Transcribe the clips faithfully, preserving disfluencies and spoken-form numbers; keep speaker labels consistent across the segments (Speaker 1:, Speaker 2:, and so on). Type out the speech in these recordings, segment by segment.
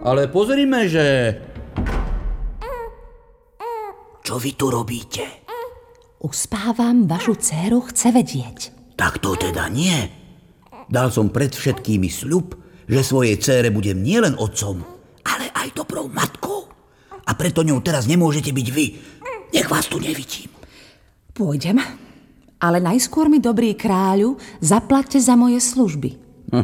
Speaker 1: ale pozrime, že...
Speaker 2: Čo vy tu robíte?
Speaker 3: Uspávam, vašu dcéru chce vedieť.
Speaker 2: Tak to teda nie. Dal som pred všetkými sľub, že svojej dcére budem nielen otcom, ale aj dobrou matkou. A preto ňou teraz nemôžete byť vy. Nech vás tu nevidím.
Speaker 3: Pôjdem, ale najskôr mi, dobrý kráľu, zaplaťte za moje služby.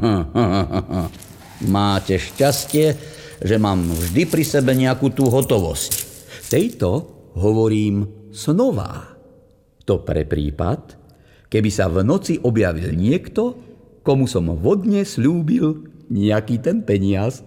Speaker 1: Máte šťastie, že mám vždy pri sebe nejakú tú hotovosť. Tejto hovorím snová. To pre prípad, keby sa v noci objavil niekto, komu som vodne sľúbil nejaký ten peniaz.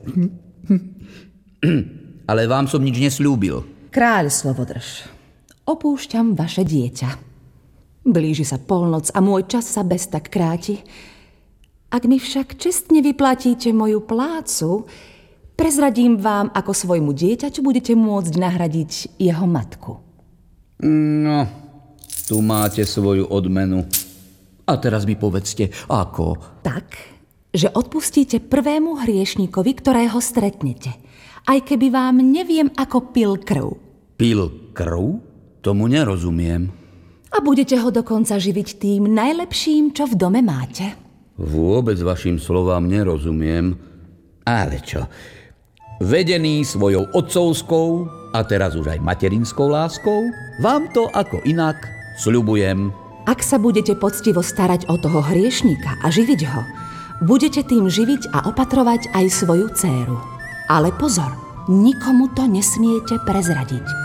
Speaker 1: Ale vám som nič nesľúbil.
Speaker 3: Kráľ Slovodrž, opúšťam vaše dieťa. Blíži sa polnoc a môj čas sa bez tak kráti. Ak mi však čestne vyplatíte moju plácu, prezradím vám, ako svojmu dieťaťu budete môcť nahradiť jeho matku.
Speaker 1: No, tu máte svoju odmenu. A teraz mi povedzte, ako?
Speaker 3: Tak, že odpustíte prvému hriešníkovi, ktorého stretnete, aj keby vám neviem, ako pil krv.
Speaker 1: Pil krv? Tomu nerozumiem.
Speaker 3: A budete ho dokonca živiť tým najlepším, čo v dome máte.
Speaker 1: Vôbec vašim slovám nerozumiem. Ale čo? Vedený svojou otcovskou a teraz už aj materinskou láskou, vám to ako inak sľubujem.
Speaker 3: Ak sa budete poctivo starať o toho hriešníka a živiť ho, budete tým živiť a opatrovať aj svoju dcéru. Ale pozor, nikomu to nesmiete prezradiť.